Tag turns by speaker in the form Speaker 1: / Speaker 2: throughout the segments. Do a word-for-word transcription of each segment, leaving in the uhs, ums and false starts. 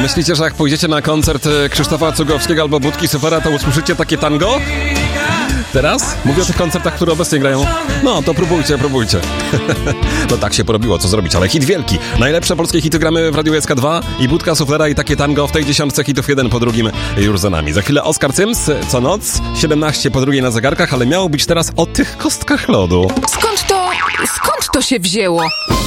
Speaker 1: Myślicie, że jak pójdziecie na koncert Krzysztofa Cugowskiego albo Budki Sofera, to usłyszycie takie tango? Teraz? Mówię o tych koncertach, które obecnie grają. No, to próbujcie, próbujcie. No tak się porobiło, co zrobić, ale hit wielki. Najlepsze polskie hity gramy w Radiu S K dwa i Budka Suflera i takie tango w tej dziesiątce hitów jeden po drugim już za nami. Za chwilę Oskar Cyms, co noc, siedemnaście po drugiej na zegarkach, ale miało być teraz o tych kostkach lodu.
Speaker 2: Skąd to, skąd to się wzięło?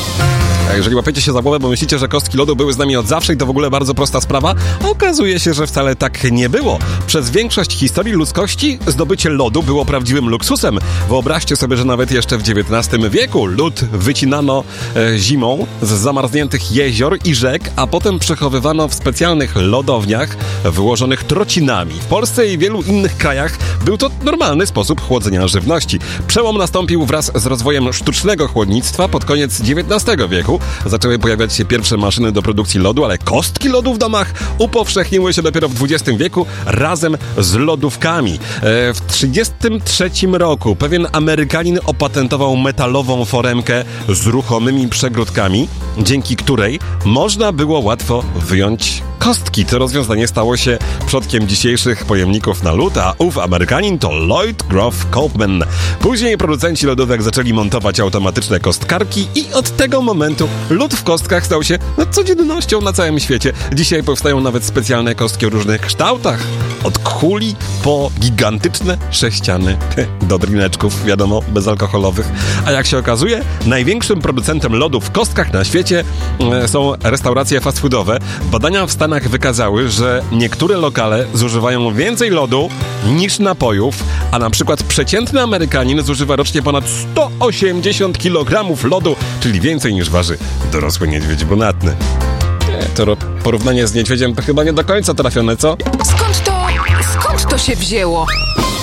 Speaker 1: A jeżeli łapiecie się za głowę, bo myślicie, że kostki lodu były z nami od zawsze i to w ogóle bardzo prosta sprawa, okazuje się, że wcale tak nie było. Przez większość historii ludzkości zdobycie lodu było prawdziwym luksusem. Wyobraźcie sobie, że nawet jeszcze w dziewiętnastym wieku lód wycinano e, zimą z zamarzniętych jezior i rzek, a potem przechowywano w specjalnych lodowniach wyłożonych trocinami. W Polsce i wielu innych krajach był to normalny sposób chłodzenia żywności. Przełom nastąpił wraz z rozwojem sztucznego chłodnictwa pod koniec dziewiętnastego wieku. Zaczęły pojawiać się pierwsze maszyny do produkcji lodu, ale kostki lodu w domach upowszechniły się dopiero w dwudziestym wieku razem z lodówkami. E, w trzydziestym trzecim roku pewien Amerykanin opatentował metalową foremkę z ruchomymi przegródkami, dzięki której można było łatwo wyjąć kostki. To rozwiązanie stało się przodkiem dzisiejszych pojemników na lód, a ów Amerykanin to Lloyd Groff Copeman. Później producenci lodówek zaczęli montować automatyczne kostkarki i od tego momentu lód w kostkach stał się no, codziennością na całym świecie. Dzisiaj powstają nawet specjalne kostki o różnych kształtach. Od kuli po gigantyczne sześciany do drineczków, wiadomo, bezalkoholowych. A jak się okazuje, największym producentem lodu w kostkach na świecie e, są restauracje fast foodowe. Badania w Stanach wykazały, że niektóre lokale zużywają więcej lodu niż napojów, a na przykład przeciętny Amerykanin zużywa rocznie ponad sto osiemdziesiąt kilogramów lodu, czyli więcej niż waży dorosły niedźwiedź brunatny. Nie, to porównanie z niedźwiedziem to chyba nie do końca trafione, co?
Speaker 2: Skąd to, skąd to się wzięło?